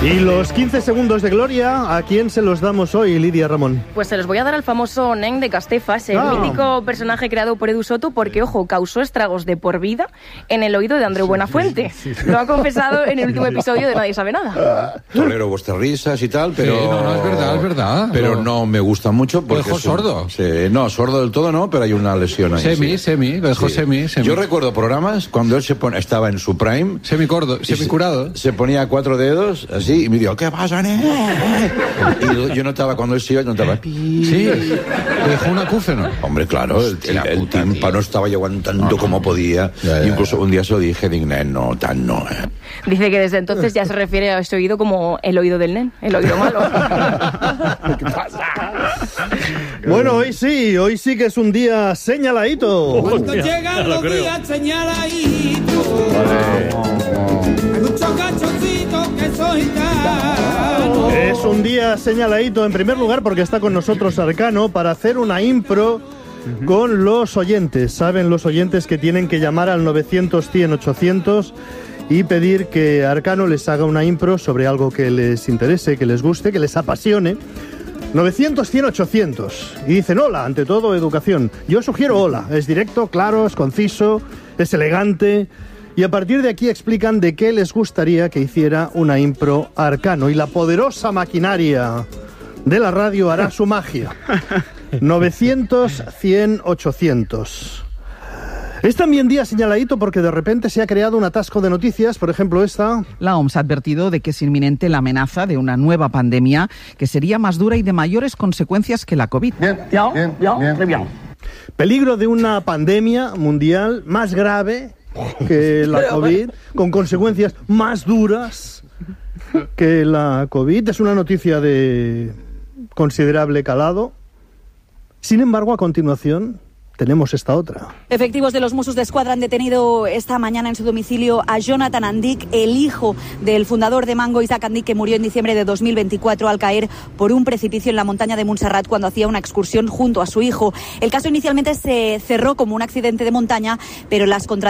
Y los 15 segundos de gloria, ¿a quién se los damos hoy, Lidia Ramón? Pues se los voy a dar al famoso Nen de Castefas, el mítico personaje creado por Edu Soto, porque, ojo, causó estragos de por vida en el oído de Andreu Buenafuente. Sí. Lo ha confesado en el último episodio de Nadie sabe nada. Tolero vuestras risas y tal, pero... Sí, no, es verdad. Pero no me gusta mucho porque... ¿Dejó sordo? Sí, no, sordo del todo no, pero hay una lesión ahí. Semi. Yo recuerdo programas cuando él estaba en su prime... Semicurado. Se ponía 4 dedos, así, y me dijo, ¿qué pasa, Y yo notaba, cuando él se iba, notaba... Sí, le dejó un acúfeno. Hombre, claro, el tímpano estaba yo aguantando como podía. Incluso un día se lo dije, Nen, no. Dice que desde entonces ya se refiere a este oído como el oído del Nen, el oído malo. ¿Qué pasa? Bueno, hoy sí que es un día señaladito. Cuando llegan los días señaladitos, hay muchos cachoncitos que soy gitano. Es un día señaladito, en primer lugar, porque está con nosotros Arcano para hacer una impro con los oyentes. Saben los oyentes que tienen que llamar al 900-100-800 y pedir que Arcano les haga una impro sobre algo que les interese, que les guste, que les apasione. 900-100-800. Y dicen hola, ante todo educación. Yo sugiero hola. Es directo, claro, es conciso, es elegante. Y a partir de aquí explican de qué les gustaría que hiciera una impro Arcano. Y la poderosa maquinaria de la radio hará su magia. 900-100-800. Es también día señaladito porque de repente se ha creado un atasco de noticias, por ejemplo esta. La OMS ha advertido de que es inminente la amenaza de una nueva pandemia que sería más dura y de mayores consecuencias que la COVID. Bien. Peligro de una pandemia mundial más grave que la COVID, con consecuencias más duras que la COVID. Es una noticia de considerable calado. Sin embargo, a continuación tenemos esta otra. Efectivos de los Mossos d'Esquadra han detenido esta mañana en su domicilio a Jonathan Andic, el hijo del fundador de Mango, Isaac Andic, que murió en diciembre de 2024 al caer por un precipicio en la montaña de Montserrat cuando hacía una excursión junto a su hijo. El caso inicialmente se cerró como un accidente de montaña, pero las